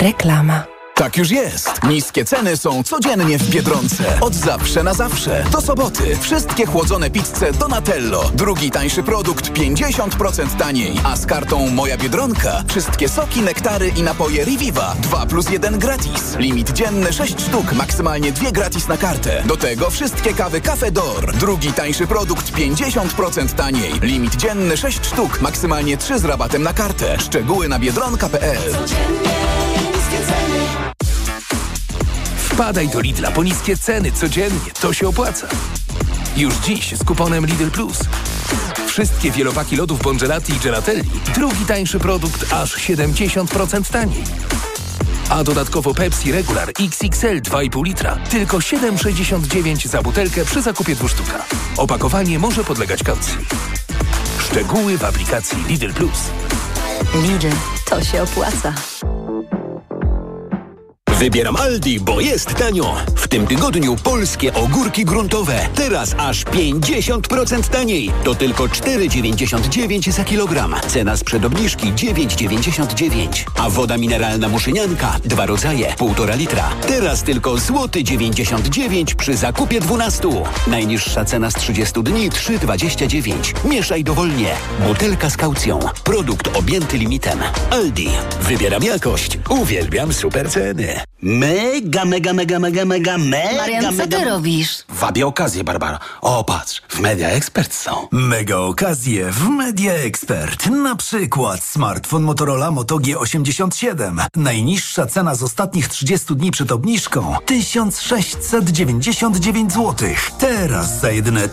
Reklama. Tak już jest. Niskie ceny są codziennie w Biedronce. Od zawsze na zawsze. Do soboty. Wszystkie chłodzone pizze Donatello. Drugi tańszy produkt 50% taniej. A z kartą Moja Biedronka wszystkie soki, nektary i napoje Reviva 2+1 gratis. Limit dzienny 6 sztuk, maksymalnie 2 gratis na kartę. Do tego wszystkie kawy Cafe D'Or. Drugi tańszy produkt 50% taniej. Limit dzienny 6 sztuk, maksymalnie 3 z rabatem na kartę. Szczegóły na biedronka.pl. Wpadaj do Lidla po niskie ceny codziennie, to się opłaca. Już dziś z kuponem Lidl Plus. Wszystkie wielopaki lodów Bongelati i Gelatelli. Drugi tańszy produkt aż 70% taniej. A dodatkowo Pepsi Regular XXL 2,5 litra. Tylko 7,69 za butelkę przy zakupie 2 sztuka. Opakowanie może podlegać kaucji. Szczegóły w aplikacji Lidl Plus. Lidl, to się opłaca. Wybieram Aldi, bo jest tanio. W tym tygodniu polskie ogórki gruntowe. Teraz aż 50% taniej. To tylko 4,99 za kilogram. Cena sprzed obniżki 9,99. A woda mineralna Muszynianka, 2 rodzaje, 1,5 litra. Teraz tylko złoty 99 przy zakupie 12. Najniższa cena z 30 dni 3,29. Mieszaj dowolnie. Butelka z kaucją. Produkt objęty limitem. Aldi. Wybieram jakość. Uwielbiam super ceny. Mega. Marian, co ty robisz? Wabię okazję, Barbara. O, patrz, w Media Expert są. Mega okazje w Media Expert. Na przykład smartfon Motorola Moto G87. Najniższa cena z ostatnich 30 dni przed obniżką 1699 zł. Teraz za jedyne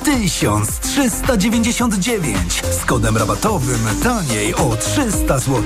1399. Z kodem rabatowym taniej o 300 zł.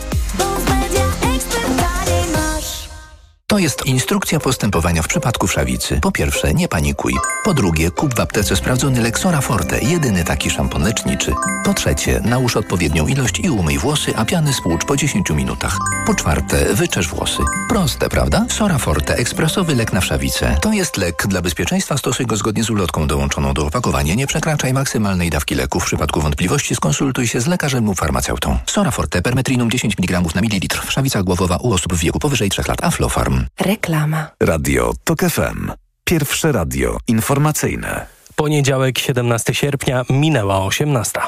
To jest instrukcja postępowania w przypadku wszawicy. Po pierwsze, nie panikuj. Po drugie, kup w aptece sprawdzony Lexora Forte, jedyny taki szampon leczniczy. Po trzecie, nałóż odpowiednią ilość i umyj włosy, a piany spłucz po 10 minutach. Po czwarte, wyczesz włosy. Proste, prawda? Sora Forte, ekspresowy lek na wszawicę. To jest lek. Dla bezpieczeństwa stosuj go zgodnie z ulotką dołączoną do opakowania. Nie przekraczaj maksymalnej dawki leku. W przypadku wątpliwości skonsultuj się z lekarzem lub farmaceutą. Sora Forte, permetrinum 10 mg na mililitr. Wszawica głowowa u osób w wieku powyżej 3 lat. Aflofarm. Reklama. Radio TOK FM. Pierwsze radio informacyjne. Poniedziałek, 17 sierpnia, minęła 18.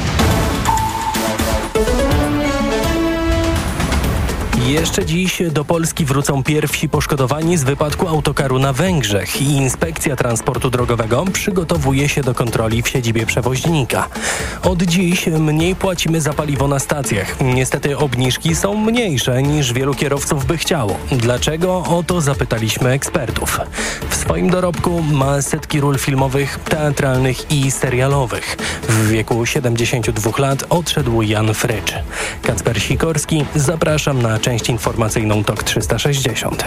Jeszcze dziś do Polski wrócą pierwsi poszkodowani z wypadku autokaru na Węgrzech i Inspekcja Transportu Drogowego przygotowuje się do kontroli w siedzibie przewoźnika. Od dziś mniej płacimy za paliwo na stacjach. Niestety obniżki są mniejsze niż wielu kierowców by chciało. Dlaczego? O to zapytaliśmy ekspertów. W swoim dorobku ma setki ról filmowych, teatralnych i serialowych. W wieku 72 lat odszedł Jan Frycz. Kacper Sikorski, zapraszam na część informacyjną TOK 360.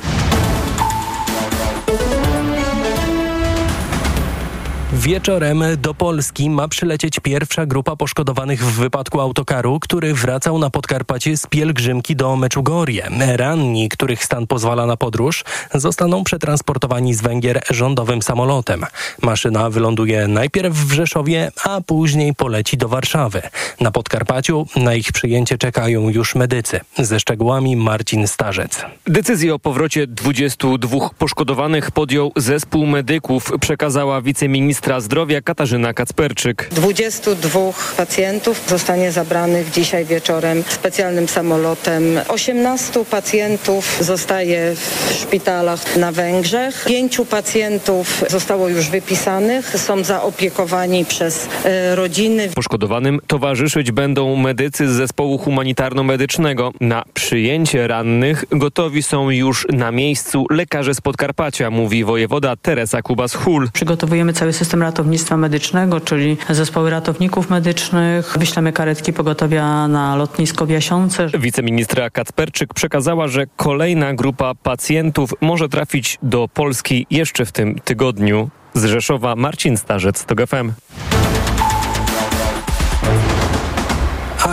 Wieczorem do Polski ma przylecieć pierwsza grupa poszkodowanych w wypadku autokaru, który wracał na Podkarpacie z pielgrzymki do Meczugorje. Ranni, których stan pozwala na podróż, zostaną przetransportowani z Węgier rządowym samolotem. Maszyna wyląduje najpierw w Rzeszowie, a później poleci do Warszawy. Na Podkarpaciu na ich przyjęcie czekają już medycy. Ze szczegółami Marcin Starzec. Decyzję o powrocie 22 poszkodowanych podjął zespół medyków, przekazała wiceministra zdrowia Katarzyna Kacperczyk. 22 pacjentów zostanie zabranych dzisiaj wieczorem specjalnym samolotem. 18 pacjentów zostaje w szpitalach na Węgrzech. 5 pacjentów zostało już wypisanych, są zaopiekowani przez rodziny. Poszkodowanym towarzyszyć będą medycy z zespołu humanitarno-medycznego. Na przyjęcie rannych gotowi są już na miejscu lekarze z Podkarpacia, mówi wojewoda Teresa Kubas-Hul. Przygotowujemy cały system ratownictwa medycznego, czyli zespoły ratowników medycznych. Wyślemy karetki pogotowia na lotnisko w Jasionce. Wiceministra Kacperczyk przekazała, że kolejna grupa pacjentów może trafić do Polski jeszcze w tym tygodniu. Z Rzeszowa Marcin Starzec, TOK FM.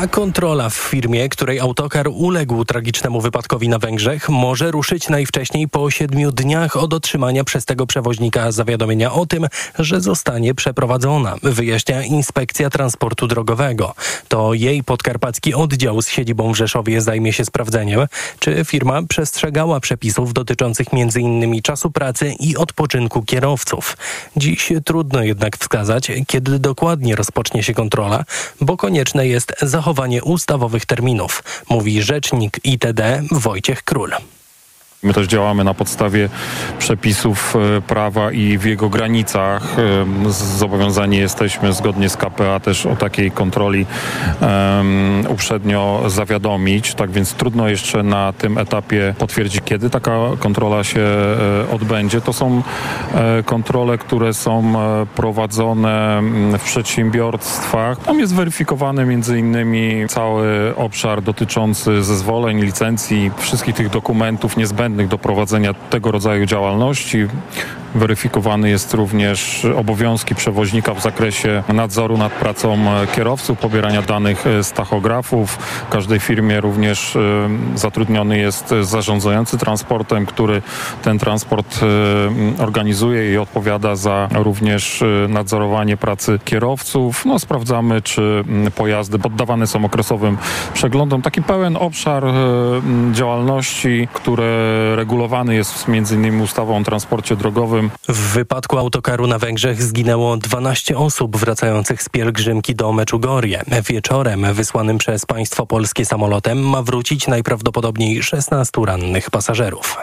a kontrola w firmie, której autokar uległ tragicznemu wypadkowi na Węgrzech, może ruszyć najwcześniej po 7 dniach od otrzymania przez tego przewoźnika zawiadomienia o tym, że zostanie przeprowadzona, wyjaśnia Inspekcja Transportu Drogowego. To jej podkarpacki oddział z siedzibą w Rzeszowie zajmie się sprawdzeniem, czy firma przestrzegała przepisów dotyczących m.in. czasu pracy i odpoczynku kierowców. Dziś trudno jednak wskazać, kiedy dokładnie rozpocznie się kontrola, bo konieczne jest zachowanie ustawowych terminów, mówi rzecznik ITD Wojciech Król. My też działamy na podstawie przepisów prawa i w jego granicach. Zobowiązani jesteśmy zgodnie z k.p.a. też o takiej kontroli uprzednio zawiadomić. Tak więc trudno jeszcze na tym etapie potwierdzić, kiedy taka kontrola się odbędzie. To są kontrole, które są prowadzone w przedsiębiorstwach. Tam jest weryfikowany między innymi cały obszar dotyczący zezwoleń, licencji, wszystkich tych dokumentów niezbędnych do prowadzenia tego rodzaju działalności. Weryfikowany jest również obowiązki przewoźnika w zakresie nadzoru nad pracą kierowców, pobierania danych z tachografów. W każdej firmie również zatrudniony jest zarządzający transportem, który ten transport organizuje i odpowiada za również nadzorowanie pracy kierowców. Sprawdzamy, czy pojazdy poddawane są okresowym przeglądom. Taki pełen obszar działalności, który regulowany jest m.in. ustawą o transporcie drogowym. W wypadku autokaru na Węgrzech zginęło 12 osób wracających z pielgrzymki do Meczugorje. Wieczorem wysłanym przez państwo polskie samolotem ma wrócić najprawdopodobniej 16 rannych pasażerów.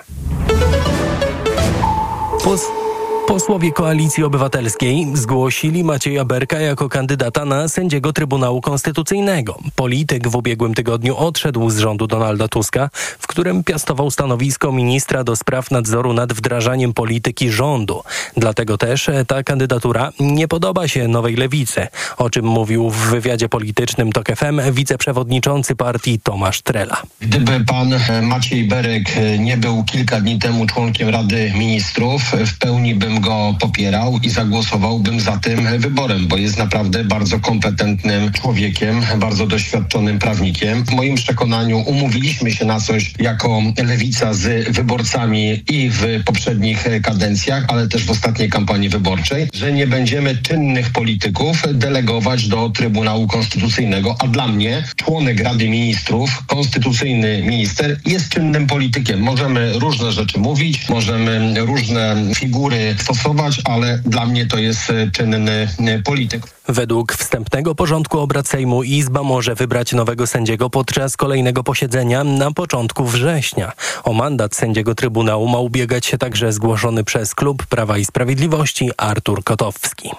Posłowie Koalicji Obywatelskiej zgłosili Macieja Berka jako kandydata na sędziego Trybunału Konstytucyjnego. Polityk w ubiegłym tygodniu odszedł z rządu Donalda Tuska, w którym piastował stanowisko ministra do spraw nadzoru nad wdrażaniem polityki rządu. Dlatego też ta kandydatura nie podoba się Nowej Lewicy, o czym mówił w wywiadzie politycznym TOK FM wiceprzewodniczący partii Tomasz Trela. Gdyby pan Maciej Berek nie był kilka dni temu członkiem Rady Ministrów, w pełni bym go popierał i zagłosowałbym za tym wyborem, bo jest naprawdę bardzo kompetentnym człowiekiem, bardzo doświadczonym prawnikiem. W moim przekonaniu umówiliśmy się na coś jako Lewica z wyborcami i w poprzednich kadencjach, ale też w ostatniej kampanii wyborczej, że nie będziemy czynnych polityków delegować do Trybunału Konstytucyjnego, a dla mnie członek Rady Ministrów, konstytucyjny minister jest czynnym politykiem. Możemy różne rzeczy mówić, możemy różne figury stosować, ale dla mnie to jest czynny polityk. Według wstępnego porządku obrad Sejmu Izba może wybrać nowego sędziego podczas kolejnego posiedzenia na początku września. O mandat sędziego Trybunału ma ubiegać się także zgłoszony przez klub Prawa i Sprawiedliwości Artur Kotowski.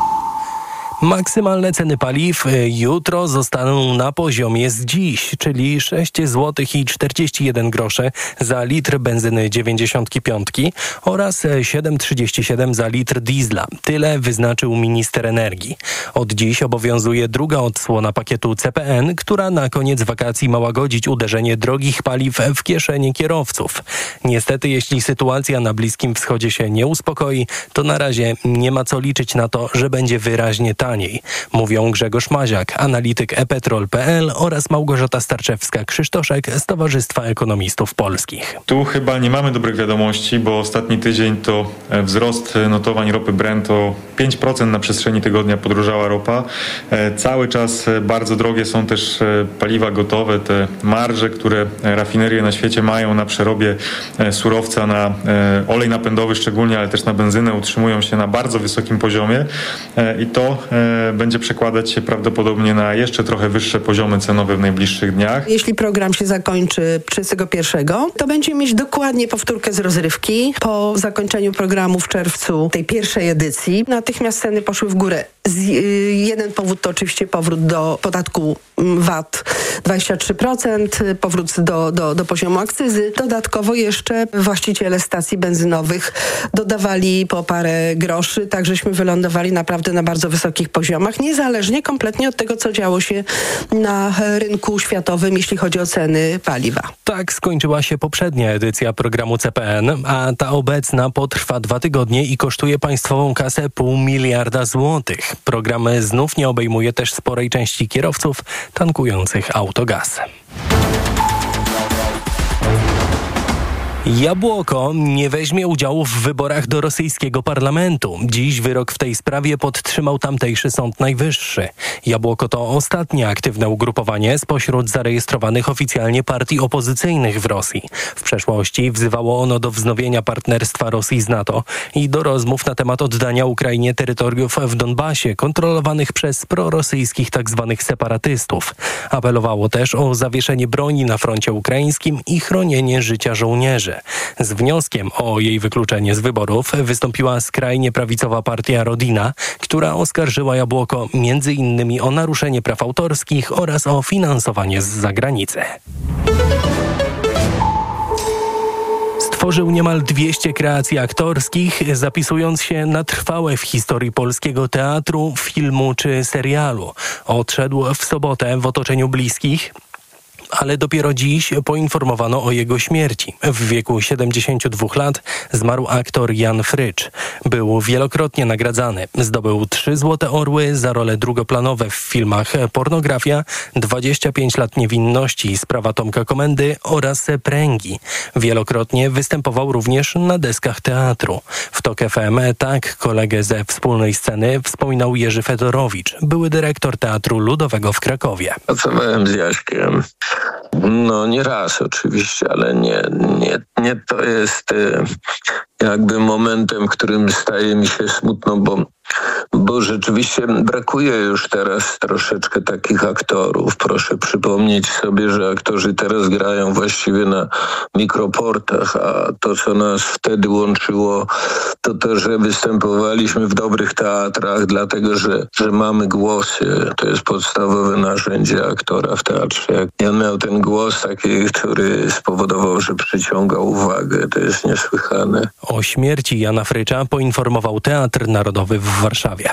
Maksymalne ceny paliw jutro zostaną na poziomie z dziś, czyli 6,41 zł za litr benzyny 95 oraz 7,37 za litr diesla. Tyle wyznaczył minister energii. Od dziś obowiązuje druga odsłona pakietu CPN, która na koniec wakacji ma łagodzić uderzenie drogich paliw w kieszenie kierowców. Niestety, jeśli sytuacja na Bliskim Wschodzie się nie uspokoi, to na razie nie ma co liczyć na to, że będzie wyraźnie taniej. Mówią Grzegorz Maziak, analityk ePetrol.pl oraz Małgorzata Starczewska-Krzysztoszek z Towarzystwa Ekonomistów Polskich. Tu chyba nie mamy dobrych wiadomości, bo ostatni tydzień to wzrost notowań ropy Brent o 5% na przestrzeni tygodnia podrożała ropa. Cały czas bardzo drogie są też paliwa gotowe, te marże, które rafinerie na świecie mają na przerobie surowca, na olej napędowy szczególnie, ale też na benzynę utrzymują się na bardzo wysokim poziomie i to będzie przekładać się prawdopodobnie na jeszcze trochę wyższe poziomy cenowe w najbliższych dniach. Jeśli program się zakończy 31, to będziemy mieć dokładnie powtórkę z rozrywki. Po zakończeniu programu w czerwcu tej pierwszej edycji natychmiast ceny poszły w górę. Jeden powód to oczywiście powrót do podatku VAT 23%, powrót do poziomu akcyzy. Dodatkowo jeszcze właściciele stacji benzynowych dodawali po parę groszy, tak żeśmy wylądowali naprawdę na bardzo wysokich poziomach, niezależnie kompletnie od tego, co działo się na rynku światowym, jeśli chodzi o ceny paliwa. Tak skończyła się poprzednia edycja programu CPN, a ta obecna potrwa 2 tygodnie i kosztuje państwową kasę 500 milionów złotych. Węgrzech. Program znów nie obejmuje też sporej części kierowców tankujących autogaz. Jabłoko nie weźmie udziału w wyborach do rosyjskiego parlamentu. Dziś wyrok w tej sprawie podtrzymał tamtejszy Sąd Najwyższy. Jabłoko to ostatnie aktywne ugrupowanie spośród zarejestrowanych oficjalnie partii opozycyjnych w Rosji. W przeszłości wzywało ono do wznowienia partnerstwa Rosji z NATO i do rozmów na temat oddania Ukrainie terytoriów w Donbasie kontrolowanych przez prorosyjskich tzw. separatystów. Apelowało też o zawieszenie broni na froncie ukraińskim i chronienie życia żołnierzy. Z wnioskiem o jej wykluczenie z wyborów wystąpiła skrajnie prawicowa partia Rodina, która oskarżyła Jabłoko m.in. o naruszenie praw autorskich oraz o finansowanie z zagranicy. Stworzył niemal 200 kreacji aktorskich, zapisując się na trwałe w historii polskiego teatru, filmu czy serialu. Odszedł w sobotę w otoczeniu bliskich, ale dopiero dziś poinformowano o jego śmierci. W wieku 72 lat zmarł aktor Jan Frycz. Był wielokrotnie nagradzany. Zdobył 3 Złote Orły za role drugoplanowe w filmach Pornografia, 25 lat niewinności, Sprawa Tomka Komendy oraz Pręgi. Wielokrotnie występował również na deskach teatru. W TOK FM tak kolegę ze wspólnej sceny wspominał Jerzy Fedorowicz, były dyrektor Teatru Ludowego w Krakowie. Pracowałem z Jaśkiem. No nie raz oczywiście, ale nie to jest jakby momentem, w którym staje mi się smutno, bo rzeczywiście brakuje już teraz troszeczkę takich aktorów. Proszę przypomnieć sobie, że aktorzy teraz grają właściwie na mikroportach, a to, co nas wtedy łączyło, to że występowaliśmy w dobrych teatrach, dlatego, że mamy głosy. To jest podstawowe narzędzie aktora w teatrze. Jak on miał ten głos taki, który spowodował, że przyciągał uwagę. To jest niesłychane. O śmierci Jana Frycza poinformował Teatr Narodowy w Warszawie.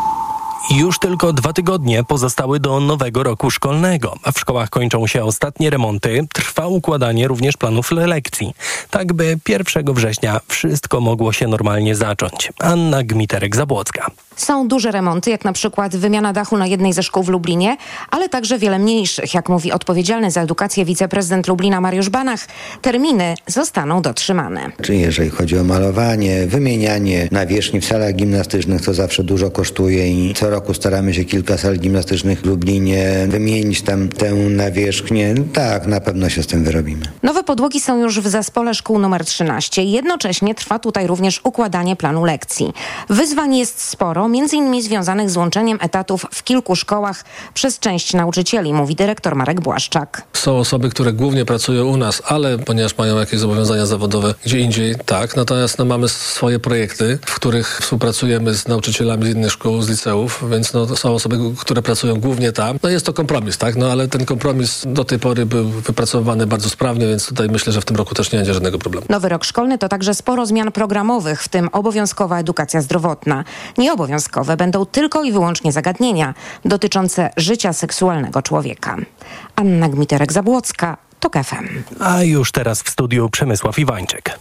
Już tylko 2 tygodnie pozostały do nowego roku szkolnego. W szkołach kończą się ostatnie remonty. Trwa układanie również planów lekcji. Tak by 1 września wszystko mogło się normalnie zacząć. Anna Gmiterek-Zabłocka. Są duże remonty, jak na przykład wymiana dachu na jednej ze szkół w Lublinie, ale także wiele mniejszych. Jak mówi odpowiedzialny za edukację wiceprezydent Lublina Mariusz Banach, terminy zostaną dotrzymane. Czyli jeżeli chodzi o malowanie, wymienianie nawierzchni w salach gimnastycznych, to zawsze dużo kosztuje i co roku staramy się kilka sal gimnastycznych w Lublinie wymienić tam tę nawierzchnię. Tak, na pewno się z tym wyrobimy. Nowe podłogi są już w zespole szkół nr 13. Jednocześnie trwa tutaj również układanie planu lekcji. Wyzwań jest sporo, m.in. związanych z łączeniem etatów w kilku szkołach przez część nauczycieli, mówi dyrektor Marek Błaszczak. Są osoby, które głównie pracują u nas, ale ponieważ mają jakieś zobowiązania zawodowe gdzie indziej, tak. Natomiast mamy swoje projekty, w których współpracujemy z nauczycielami z innych szkół, z liceów, więc to są osoby, które pracują głównie tam. Jest to kompromis, tak, ale ten kompromis do tej pory był wypracowany bardzo sprawnie, więc tutaj myślę, że w tym roku też nie będzie żadnego problemu. Nowy rok szkolny to także sporo zmian programowych, w tym obowiązkowa edukacja zdrowotna. Nieobowiązkowe będą tylko i wyłącznie zagadnienia dotyczące życia seksualnego człowieka. Anna Gmiterek-Zabłocka, TOK FM. A już teraz w studiu Przemysław Iwańczyk.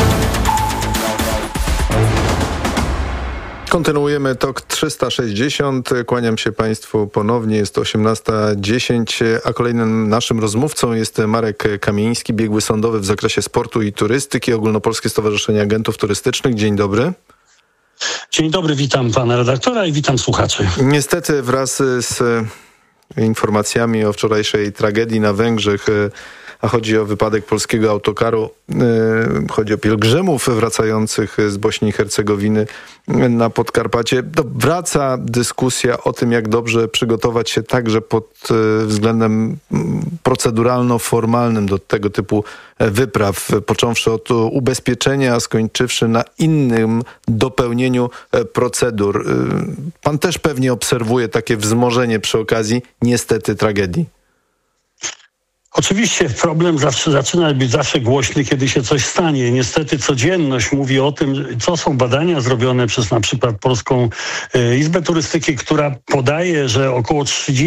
Kontynuujemy TOK 360. Kłaniam się Państwu ponownie. Jest 18:10, a kolejnym naszym rozmówcą jest Marek Kamiński, biegły sądowy w zakresie sportu i turystyki, Ogólnopolskie Stowarzyszenie Agentów Turystycznych. Dzień dobry. Dzień dobry, witam pana redaktora i witam słuchaczy. Niestety wraz z informacjami o wczorajszej tragedii na Węgrzech, a chodzi o wypadek polskiego autokaru, chodzi o pielgrzymów wracających z Bośni i Hercegowiny na Podkarpacie. Wraca dyskusja o tym, jak dobrze przygotować się także pod względem proceduralno-formalnym do tego typu wypraw, począwszy od ubezpieczenia, a skończywszy na innym dopełnieniu procedur. Pan też pewnie obserwuje takie wzmożenie przy okazji niestety tragedii. Oczywiście problem zaczyna być zawsze głośny, kiedy się coś stanie. Niestety codzienność mówi o tym, co są badania zrobione przez na przykład Polską Izbę Turystyki, która podaje, że około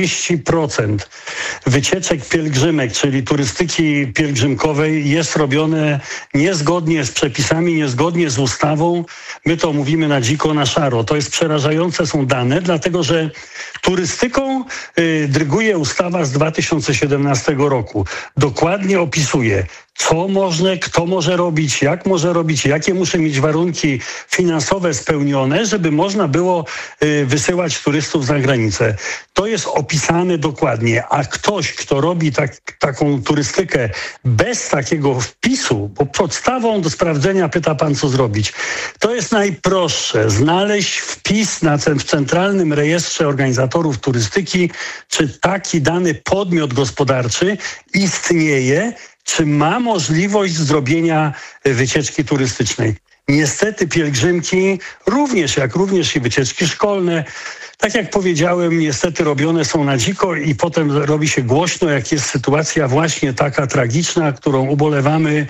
30% wycieczek pielgrzymek, czyli turystyki pielgrzymkowej jest robione niezgodnie z przepisami, niezgodnie z ustawą. My to mówimy na dziko, na szaro. To jest przerażające, są dane, dlatego że turystyką dryguje ustawa z 2017 roku. Dokładnie opisuje, co można, kto może robić, jakie muszą mieć warunki finansowe spełnione, żeby można było wysyłać turystów za granicę. To jest opisane dokładnie, a ktoś, kto robi taką turystykę bez takiego wpisu, bo podstawą do sprawdzenia pyta pan, co zrobić. To jest najprostsze, znaleźć wpis w Centralnym Rejestrze Organizatorów Turystyki, czy taki dany podmiot gospodarczy istnieje, czy ma możliwość zrobienia wycieczki turystycznej. Niestety pielgrzymki również i wycieczki szkolne, tak jak powiedziałem, niestety robione są na dziko i potem robi się głośno, jak jest sytuacja właśnie taka tragiczna, którą ubolewamy,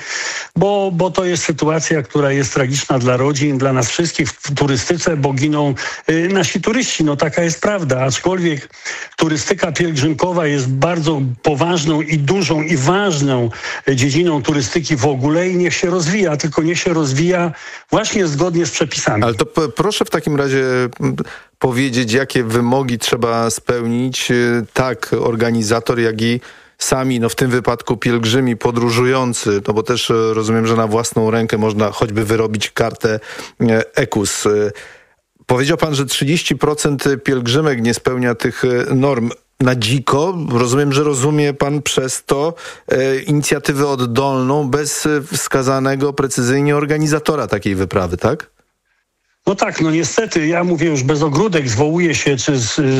bo to jest sytuacja, która jest tragiczna dla rodzin, dla nas wszystkich w turystyce, bo giną nasi turyści. No taka jest prawda, aczkolwiek turystyka pielgrzymkowa jest bardzo poważną i dużą i ważną dziedziną turystyki w ogóle i niech się rozwija, tylko niech się rozwija właśnie zgodnie z przepisami. Ale to proszę w takim razie powiedzieć, jakie wymogi trzeba spełnić tak organizator, jak i sami, w tym wypadku pielgrzymi podróżujący, bo też rozumiem, że na własną rękę można choćby wyrobić kartę EKUS. Powiedział pan, że 30% pielgrzymek nie spełnia tych norm na dziko. Rozumiem, że rozumie pan przez to inicjatywę oddolną bez wskazanego precyzyjnie organizatora takiej wyprawy, tak? No tak, niestety, ja mówię już bez ogródek, zwołuje się, czy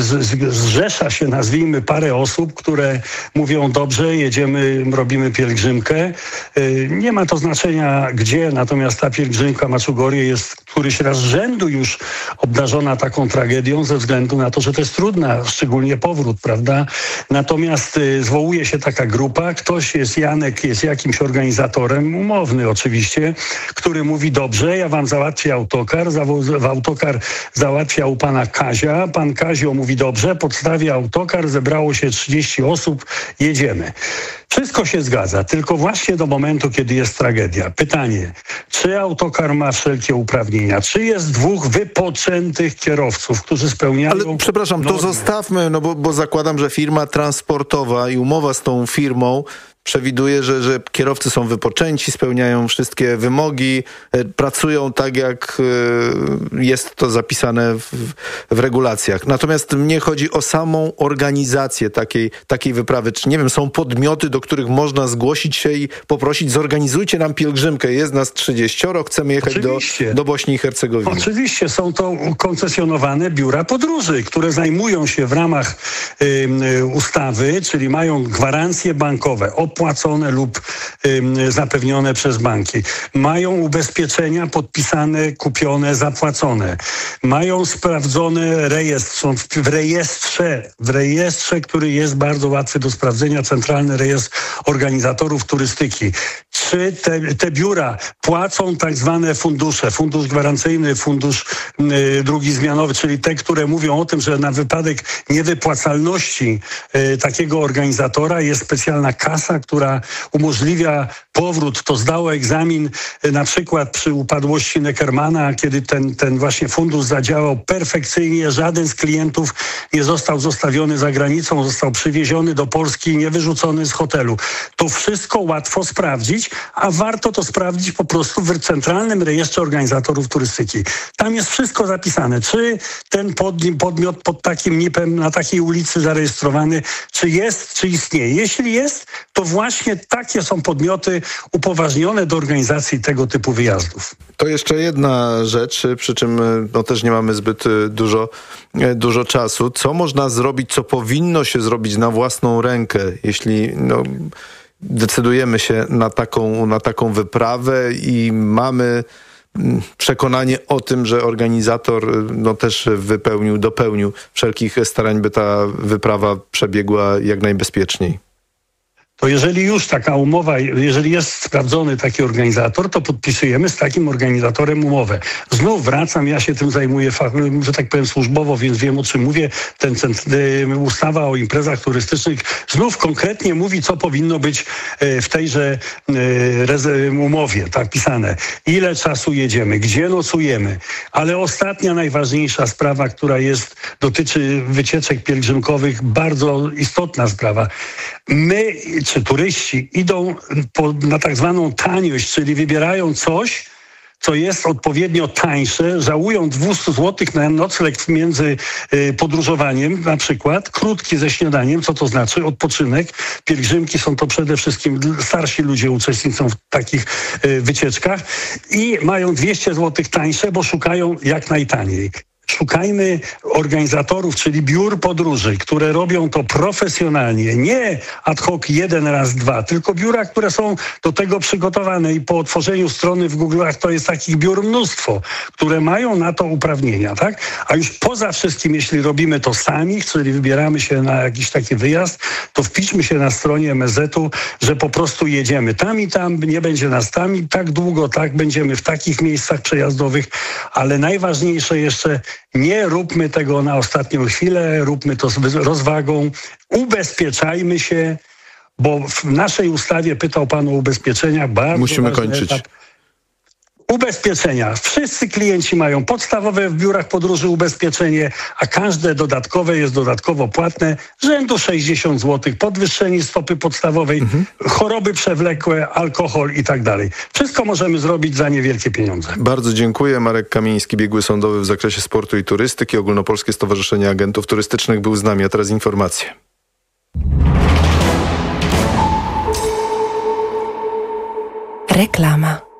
zrzesza się, nazwijmy, parę osób, które mówią, dobrze, jedziemy, robimy pielgrzymkę. Nie ma to znaczenia gdzie, natomiast ta pielgrzymka Maczugorje jest któryś raz z rzędu już obdarzona taką tragedią ze względu na to, że to jest trudna, szczególnie powrót, prawda? Natomiast zwołuje się taka grupa, ktoś jest, Janek jest jakimś organizatorem, umowny oczywiście, który mówi, dobrze, ja wam załatwię autokar, autokar załatwia u pana Kazia. Pan Kazio mówi, dobrze, podstawia autokar, zebrało się 30 osób, jedziemy. Wszystko się zgadza, tylko właśnie do momentu, kiedy jest tragedia. Pytanie, czy autokar ma wszelkie uprawnienia? Czy jest dwóch wypoczętych kierowców, którzy spełniają... Ale przepraszam, to zostawmy, bo zakładam, że firma transportowa i umowa z tą firmą przewiduje, że kierowcy są wypoczęci, spełniają wszystkie wymogi, pracują tak, jak jest to zapisane w regulacjach. Natomiast mnie chodzi o samą organizację takiej wyprawy. Czy, nie wiem, są podmioty, do których można zgłosić się i poprosić, zorganizujcie nam pielgrzymkę. Jest nas 30, chcemy jechać do Bośni i Hercegowiny. Oczywiście, są to koncesjonowane biura podróży, które zajmują się w ramach ustawy, czyli mają gwarancje bankowe, opłacone lub zapewnione przez banki. Mają ubezpieczenia podpisane, kupione, zapłacone. Mają sprawdzony rejestr, są w rejestrze, który jest bardzo łatwy do sprawdzenia, Centralny Rejestr Organizatorów Turystyki. Czy te biura płacą tak zwane fundusze, fundusz gwarancyjny, fundusz drugi zmianowy, czyli te, które mówią o tym, że na wypadek niewypłacalności takiego organizatora jest specjalna kasa, która umożliwia powrót. To zdało egzamin na przykład przy upadłości Neckermana, kiedy ten właśnie fundusz zadziałał perfekcyjnie. Żaden z klientów nie został zostawiony za granicą, został przywieziony do Polski, nie wyrzucony z hotelu. To wszystko łatwo sprawdzić, a warto to sprawdzić po prostu w Centralnym Rejestrze Organizatorów Turystyki. Tam jest wszystko zapisane. Czy ten podmiot pod takim NIP-em na takiej ulicy zarejestrowany, czy jest, czy istnieje. Jeśli jest, to właśnie takie są podmioty upoważnione do organizacji tego typu wyjazdów. To jeszcze jedna rzecz, przy czym też nie mamy zbyt dużo czasu. Co można zrobić, co powinno się zrobić na własną rękę, jeśli decydujemy się na taką wyprawę i mamy przekonanie o tym, że organizator też dopełnił wszelkich starań, by ta wyprawa przebiegła jak najbezpieczniej? to jeżeli już taka umowa, jeżeli jest sprawdzony taki organizator, to podpisujemy z takim organizatorem umowę. Znów wracam, ja się tym zajmuję, że tak powiem, służbowo, więc wiem, o czym mówię. Ustawa o imprezach turystycznych znów konkretnie mówi, co powinno być w tejże umowie, tak pisane. Ile czasu jedziemy, gdzie nocujemy. Ale ostatnia, najważniejsza sprawa, która dotyczy wycieczek pielgrzymkowych, bardzo istotna sprawa. My, czy turyści, idą na tak zwaną taniość, czyli wybierają coś, co jest odpowiednio tańsze, żałują 200 zł na nocleg między podróżowaniem, na przykład, krótki ze śniadaniem, co to znaczy? Odpoczynek. Pielgrzymki są to przede wszystkim starsi ludzie uczestniczą w takich wycieczkach i mają 200 zł tańsze, bo szukają jak najtaniej. Szukajmy organizatorów, czyli biur podróży, które robią to profesjonalnie, nie ad hoc 1 raz 2, tylko biura, które są do tego przygotowane i po otworzeniu strony w Google'ach to jest takich biur mnóstwo, które mają na to uprawnienia, tak? A już poza wszystkim, jeśli robimy to sami, czyli wybieramy się na jakiś taki wyjazd, to wpiszmy się na stronie MSZ-u, że po prostu jedziemy tam i tam, nie będzie nas tam i tak długo, tak, będziemy w takich miejscach przejazdowych, ale najważniejsze jeszcze, nie róbmy tego na ostatnią chwilę, róbmy to z rozwagą, ubezpieczajmy się, bo w naszej ustawie, pytał pan o ubezpieczenia, bardzo musimy kończyć. Etap. Ubezpieczenia. Wszyscy klienci mają podstawowe w biurach podróży ubezpieczenie, a każde dodatkowe jest dodatkowo płatne, rzędu 60 zł, podwyższenie stopy podstawowej, choroby przewlekłe, alkohol i tak dalej. Wszystko możemy zrobić za niewielkie pieniądze. Bardzo dziękuję. Marek Kamiński, biegły sądowy w zakresie sportu i turystyki. Ogólnopolskie Stowarzyszenie Agentów Turystycznych był z nami. A teraz informacje. Reklama.